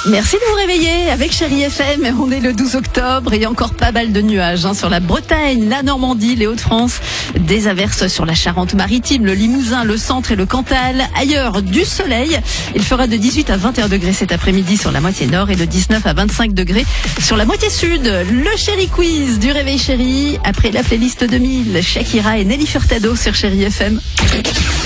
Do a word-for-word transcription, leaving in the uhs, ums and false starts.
Merci de vous réveiller avec Chérie F M. On est le douze octobre et encore pas mal de nuages hein, sur la Bretagne, la Normandie, les Hauts-de-France. Des averses sur la Charente-Maritime, le Limousin, le centre et le Cantal. Ailleurs, du soleil. Il fera de dix-huit à vingt et un degrés cet après-midi sur la moitié nord et de dix-neuf à vingt-cinq degrés sur la moitié sud. Le Chéri Quiz du Réveil Chéri. Après la playlist deux mille, Shakira et Nelly Furtado sur Chérie F M.